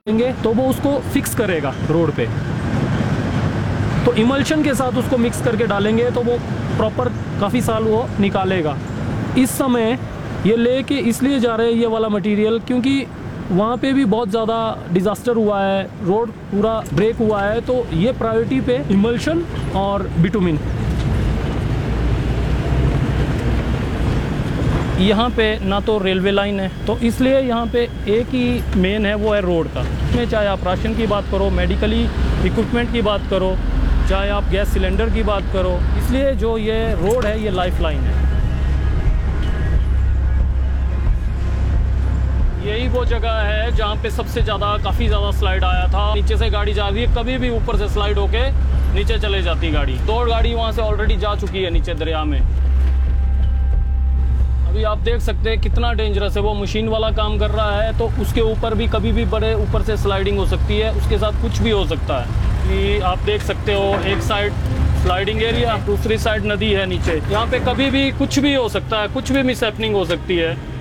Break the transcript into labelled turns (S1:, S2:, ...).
S1: देंगे तो वो उसको फिक्स करेगा रोड पे। तो इमल्शन के साथ उसको मिक्स करके डालेंगे तो वो प्रॉपर काफ़ी साल वो निकालेगा। इस समय ये लेके इसलिए जा रहे हैं ये वाला मटेरियल, क्योंकि वहाँ पे भी बहुत ज़्यादा डिज़ास्टर हुआ है, रोड पूरा ब्रेक हुआ है, तो ये प्रायोरिटी पे इमल्शन और बिटुमिन। यहाँ पे ना तो रेलवे लाइन है, तो इसलिए यहाँ पे एक ही मेन है, वो है रोड का। इसमें चाहे आप राशन की बात करो, मेडिकली इक्विपमेंट की बात करो, चाहे आप गैस सिलेंडर की बात करो, इसलिए जो ये रोड है ये लाइफ लाइन है। यही वो जगह है जहाँ पे सबसे ज़्यादा काफ़ी ज़्यादा स्लाइड आया था। नीचे से गाड़ी जा रही है, कभी भी ऊपर से स्लाइड होके नीचे चले जाती गाड़ी। 2 गाड़ी वहाँ से ऑलरेडी जा चुकी है नीचे दरिया में। अभी आप देख सकते हैं कितना डेंजरस है। वो मशीन वाला काम कर रहा है, तो उसके ऊपर भी कभी भी बड़े ऊपर से स्लाइडिंग हो सकती है, उसके साथ कुछ भी हो सकता है। कि आप देख सकते हो एक साइड स्लाइडिंग एरिया, दूसरी साइड नदी है नीचे। यहाँ पे कभी भी कुछ भी हो सकता है, कुछ भी मिसहैपनिंग हो सकती है।